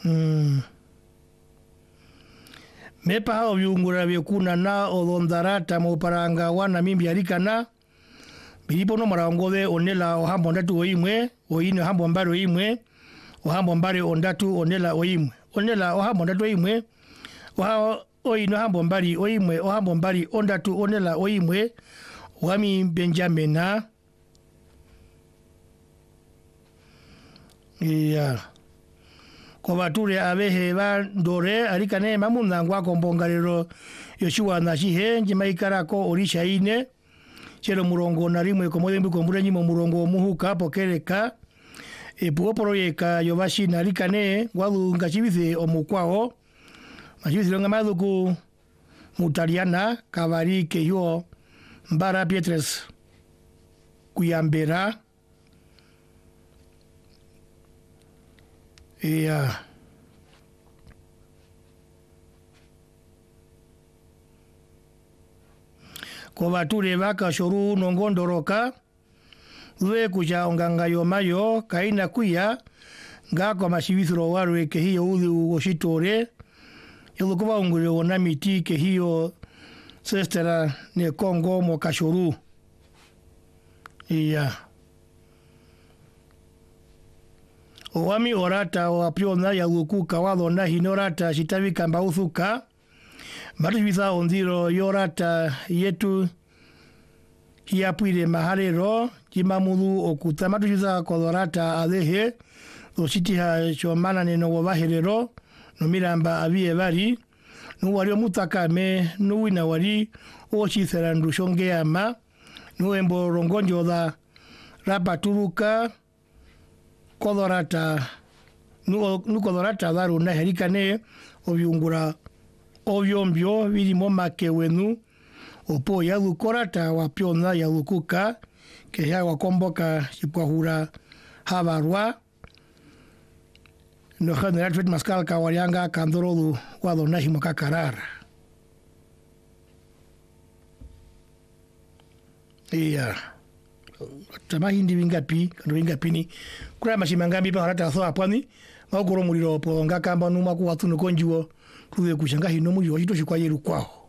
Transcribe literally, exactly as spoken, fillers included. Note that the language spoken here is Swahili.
Mm. Mepa hao viungura vyekuna na odondarata moparanga wana mimbi arikana. Bilipo no marangode onela ohambo ndatu oimwe, oine ohambo mbari oimwe, ohambo mbari ondatu onela oimwe. Onela ohambo ndatu oimwe, oha oine ohambo mbari oimwe, ohambo mbari ondatu onela oimwe, wami Benjamina. Yeah. Kovature abehe ba dore arikane mamuna kombongarero Yoshua nashihe njimaikarako orisha ine chero murongo na rimwe komodembi kombure nyimo murongo muhuka pokereka epuo proyeka yobashi narikane gwadu ngachibithe omukwao machibithe ngamadu ku mutariana kavari ke yo mbara pietres kuyambera Yeah. Kovature vaka shoru nongondoroka lue kuja onganga yomayo kaina kuya ngako mashivithro warwe ke hiyo udhi ugoshitore yulukuwa ungure onamiti ke hiyo sestera ne Kongo mo kashoru iya Owami orata o apiona ya luku kawado na hinorata shitavi kamba uthuka. Marivisa ondiro yorata yetu hiapuire maharero jimamudu okuta. Marivisa kodorata adehe o shitiha chomana neno wabaherero no miramba avie bari no wario mutakame no wina wari o chiserandu shongeama no embo rongonjo da rapaturuka kodorata nu kodorata daru na herikane obiungura obyombyo birimo makewenu opo ya lukorata wa piona ya lukuka ke ya wakomboka chikwahura habarwa no general Fred Mascal kawarianga kandoro wado na himoka karara iya tama hindi wingapi kando wingapini kura mashimangambi pa harata so apani makoro muliro po ngakamba numa ku watu no konjiwo tuwe kushanga hino muyo hito shikwaye rukwao